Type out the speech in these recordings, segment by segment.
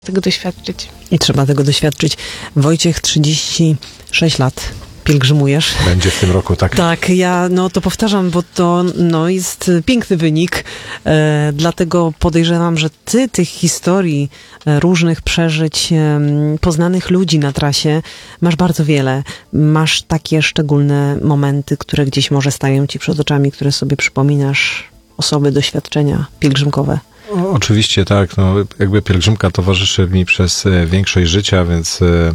tego doświadczyć. I trzeba tego doświadczyć. Wojciech, 36 lat. Pielgrzymujesz. Będzie w tym roku, tak? Tak, ja to powtarzam, bo to jest piękny wynik. Dlatego podejrzewam, że ty tych historii, różnych przeżyć, poznanych ludzi na trasie masz bardzo wiele. Masz takie szczególne momenty, które gdzieś może stają ci przed oczami, które sobie przypominasz, osoby, doświadczenia pielgrzymkowe. Oczywiście tak. Jakby pielgrzymka towarzyszy mi przez większość życia, więc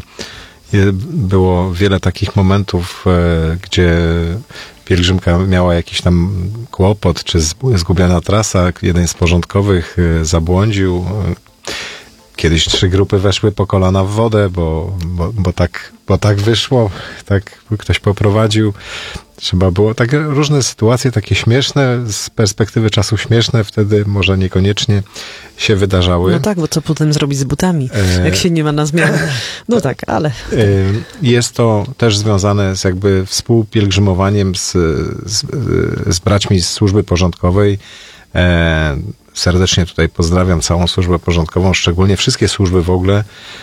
było wiele takich momentów, gdzie pielgrzymka miała jakiś tam kłopot, czy zgubiona trasa. Jeden z porządkowych zabłądził. Kiedyś 3 grupy weszły po kolana w wodę, bo tak wyszło, tak ktoś poprowadził. Trzeba było, tak różne sytuacje, takie śmieszne, z perspektywy czasu śmieszne, wtedy może niekoniecznie się wydarzały. No tak, bo co potem zrobić z butami, jak się nie ma na zmianę. No tak, ale... Jest to też związane z jakby współpielgrzymowaniem z braćmi z służby porządkowej. Serdecznie tutaj pozdrawiam całą służbę porządkową, szczególnie wszystkie służby w ogóle.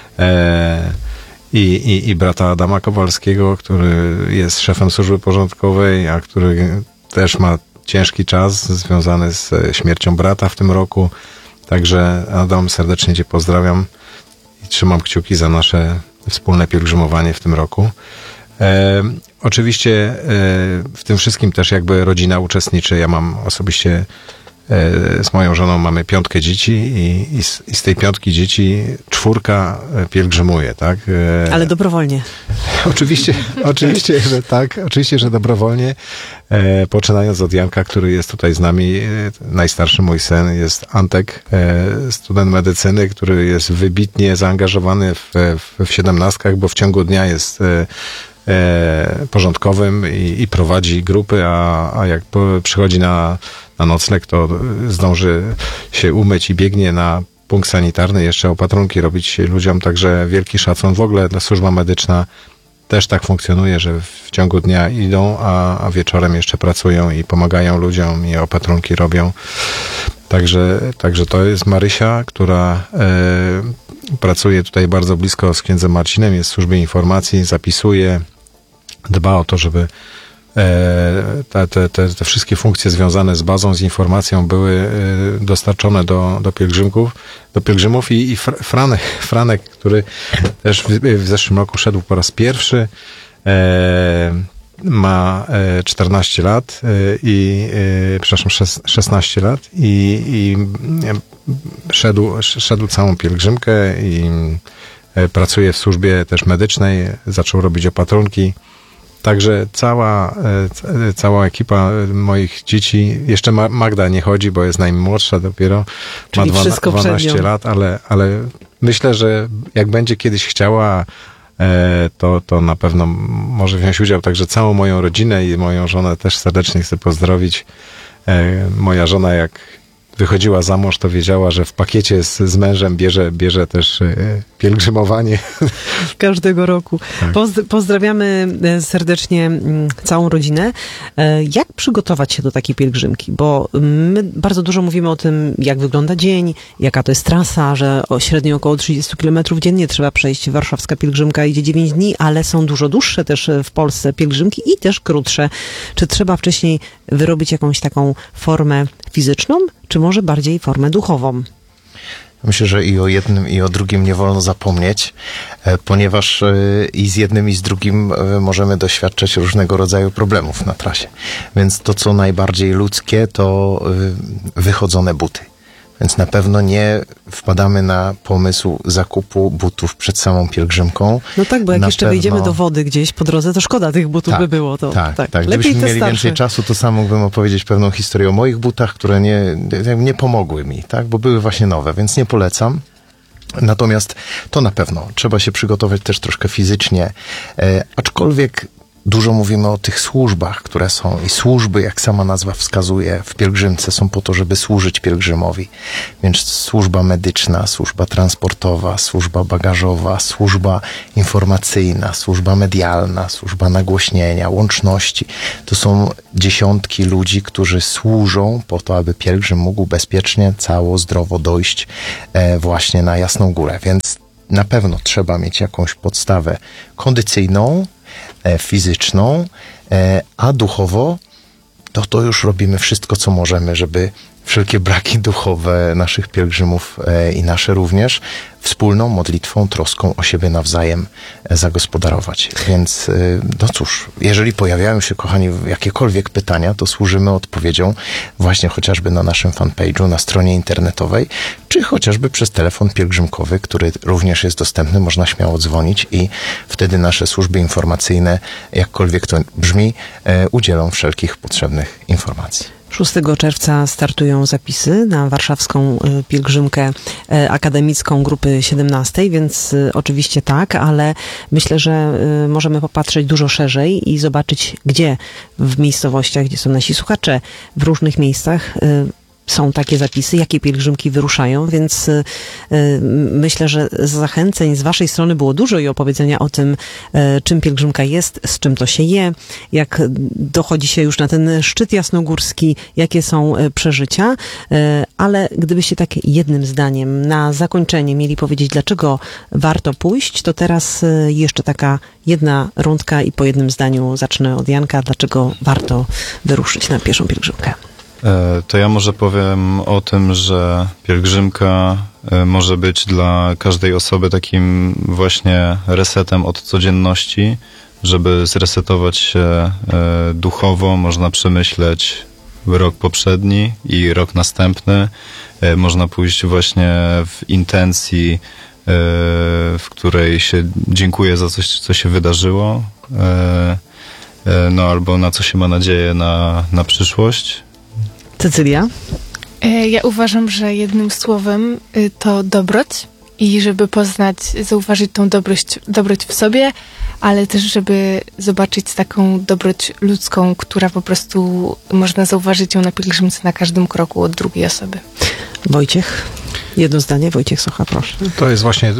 I brata Adama Kowalskiego, który jest szefem służby porządkowej, a który też ma ciężki czas związany z śmiercią brata w tym roku. Także Adam, serdecznie cię pozdrawiam i trzymam kciuki za nasze wspólne pielgrzymowanie w tym roku. Oczywiście w tym wszystkim też jakby rodzina uczestniczy. Ja mam osobiście z moją żoną mamy 5 dzieci i z tej 5 dzieci 4 pielgrzymuje, tak? Ale dobrowolnie. Oczywiście, że tak. Oczywiście, że dobrowolnie. Poczynając od Janka, który jest tutaj z nami. Najstarszy mój syn jest Antek, student medycyny, który jest wybitnie zaangażowany w 17, bo w ciągu dnia jest porządkowym i prowadzi grupy, a jak przychodzi na nocleg, to zdąży się umyć i biegnie na punkt sanitarny, jeszcze opatrunki robić ludziom, także wielki szacun. W ogóle służba medyczna też tak funkcjonuje, że w ciągu dnia idą, a wieczorem jeszcze pracują i pomagają ludziom i opatrunki robią. Także to jest Marysia, która pracuje tutaj bardzo blisko z księdzem Marcinem, jest w służbie informacji, zapisuje, dba o to, żeby te wszystkie funkcje związane z bazą, z informacją były dostarczone do pielgrzymów i Franek, który też w zeszłym roku szedł po raz pierwszy, ma 14 lat przepraszam, 16 lat i szedł całą pielgrzymkę i pracuje w służbie też medycznej, zaczął robić opatrunki. Także cała ekipa moich dzieci, jeszcze Magda nie chodzi, bo jest najmłodsza dopiero, czyli ma 12 lat, ale myślę, że jak będzie kiedyś chciała, to na pewno może wziąć udział. Także całą moją rodzinę i moją żonę też serdecznie chcę pozdrowić. Moja żona, jak wychodziła za mąż, to wiedziała, że w pakiecie z mężem bierze też pielgrzymowanie. Każdego roku. Tak. Pozdrawiamy serdecznie całą rodzinę. Jak przygotować się do takiej pielgrzymki? Bo my bardzo dużo mówimy o tym, jak wygląda dzień, jaka to jest trasa, że średnio około 30 km dziennie trzeba przejść. Warszawska pielgrzymka idzie 9 dni, ale są dużo dłuższe też w Polsce pielgrzymki i też krótsze. Czy trzeba wcześniej wyrobić jakąś taką formę fizyczną, czy może bardziej formę duchową? Myślę, że i o jednym, i o drugim nie wolno zapomnieć, ponieważ i z jednym, i z drugim możemy doświadczać różnego rodzaju problemów na trasie. Więc to, co najbardziej ludzkie, to wychodzone buty. Więc na pewno nie wpadamy na pomysł zakupu butów przed samą pielgrzymką. No tak, bo jak jeszcze wejdziemy do wody gdzieś po drodze, to szkoda tych butów by było. Tak. Gdybyśmy mieli więcej czasu, to sam mógłbym opowiedzieć pewną historię o moich butach, które nie pomogły mi, tak? Bo były właśnie nowe, więc nie polecam. Natomiast to na pewno trzeba się przygotować też troszkę fizycznie, aczkolwiek Dużo mówimy o tych służbach, które są i służby, jak sama nazwa wskazuje, w pielgrzymce są po to, żeby służyć pielgrzymowi. Więc służba medyczna, służba transportowa, służba bagażowa, służba informacyjna, służba medialna, służba nagłośnienia, łączności. To są dziesiątki ludzi, którzy służą po to, aby pielgrzym mógł bezpiecznie, cało, zdrowo dojść właśnie na Jasną Górę. Więc na pewno trzeba mieć jakąś podstawę kondycyjną, fizyczną, a duchowo to już robimy wszystko, co możemy, żeby wszelkie braki duchowe naszych pielgrzymów i nasze również wspólną modlitwą, troską o siebie nawzajem zagospodarować. Więc no cóż, jeżeli pojawiają się, kochani, jakiekolwiek pytania, to służymy odpowiedzią właśnie chociażby na naszym fanpage'u, na stronie internetowej, czy chociażby przez telefon pielgrzymkowy, który również jest dostępny, można śmiało dzwonić i wtedy nasze służby informacyjne, jakkolwiek to brzmi, udzielą wszelkich potrzebnych informacji. 6 czerwca startują zapisy na warszawską pielgrzymkę akademicką grupy 17, więc oczywiście tak, ale myślę, że możemy popatrzeć dużo szerzej i zobaczyć, gdzie w miejscowościach, gdzie są nasi słuchacze, w różnych miejscach są takie zapisy, jakie pielgrzymki wyruszają, więc myślę, że zachęceń z waszej strony było dużo i opowiedzenia o tym, czym pielgrzymka jest, z czym to się je, jak dochodzi się już na ten szczyt jasnogórski, jakie są przeżycia, ale gdybyście tak jednym zdaniem na zakończenie mieli powiedzieć, dlaczego warto pójść, to teraz jeszcze taka jedna rundka i po jednym zdaniu zacznę od Janka, dlaczego warto wyruszyć na pierwszą pielgrzymkę. To ja może powiem o tym, że pielgrzymka może być dla każdej osoby takim właśnie resetem od codzienności, żeby zresetować się duchowo, można przemyśleć rok poprzedni i rok następny. Można pójść właśnie w intencji, w której się dziękuję za coś, co się wydarzyło, no albo na co się ma nadzieję na przyszłość. Cecylia? Ja uważam, że jednym słowem to dobroć i żeby poznać, zauważyć tą dobroć w sobie, ale też żeby zobaczyć taką dobroć ludzką, która po prostu można zauważyć ją na pielgrzymce na każdym kroku od drugiej osoby. Wojciech? Jedno zdanie, Wojciech Socha, proszę. To jest właśnie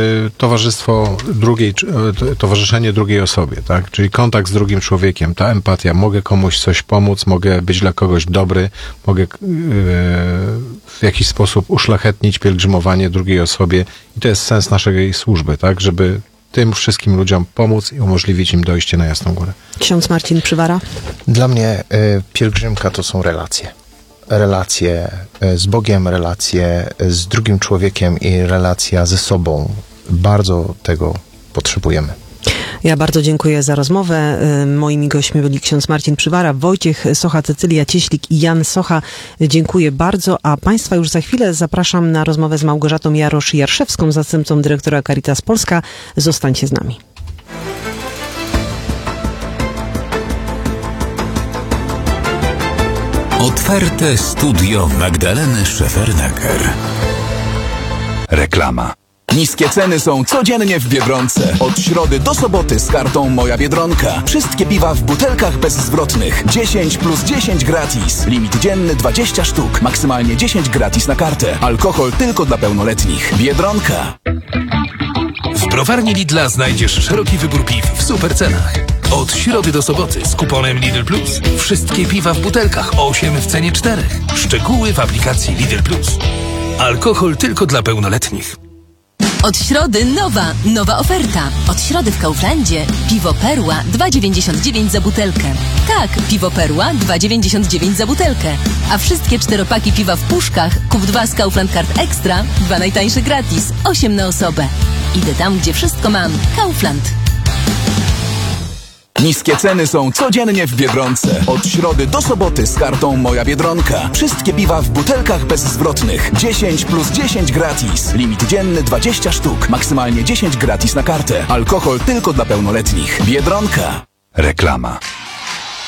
towarzyszenie drugiej osobie, tak? Czyli kontakt z drugim człowiekiem, ta empatia. Mogę komuś coś pomóc, mogę być dla kogoś dobry, mogę w jakiś sposób uszlachetnić pielgrzymowanie drugiej osobie i to jest sens naszej służby, tak? Żeby tym wszystkim ludziom pomóc i umożliwić im dojście na Jasną Górę. Ksiądz Marcin Przywara? Dla mnie pielgrzymka to są relacje. Relacje z Bogiem, relacje z drugim człowiekiem i relacja ze sobą. Bardzo tego potrzebujemy. Ja bardzo dziękuję za rozmowę. Moimi gośćmi byli ksiądz Marcin Przywara, Wojciech Socha, Cecylia Cieślik i Jan Socha. Dziękuję bardzo, a Państwa już za chwilę zapraszam na rozmowę z Małgorzatą Jarosz-Jarszewską, zastępcą dyrektora Caritas Polska. Zostańcie z nami. Otwarte studio Magdaleny Szefernaker. Reklama. Niskie ceny są codziennie w Biedronce. Od środy do soboty z kartą Moja Biedronka. Wszystkie piwa w butelkach bezzwrotnych. 10 plus 10 gratis. Limit dzienny 20 sztuk. Maksymalnie 10 gratis na kartę. Alkohol tylko dla pełnoletnich. Biedronka. W browarni Lidla znajdziesz szeroki wybór piw w super cenach. Od środy do soboty z kuponem Lidl Plus. Wszystkie piwa w butelkach 8 w cenie 4. Szczegóły w aplikacji Lidl Plus. Alkohol tylko dla pełnoletnich. Od środy nowa oferta. Od środy w Kauflandzie piwo Perła 2,99 za butelkę. Tak, piwo Perła 2,99 za butelkę. A wszystkie 4-paki piwa w puszkach kup 2 z Kaufland Card Extra, 2 najtańsze gratis, 8 na osobę. Idę tam, gdzie wszystko mam. Kaufland. Niskie ceny są codziennie w Biedronce. Od środy do soboty z kartą Moja Biedronka. Wszystkie piwa w butelkach bezzwrotnych. 10 plus 10 gratis. Limit dzienny 20 sztuk. Maksymalnie 10 gratis na kartę. Alkohol tylko dla pełnoletnich. Biedronka. Reklama.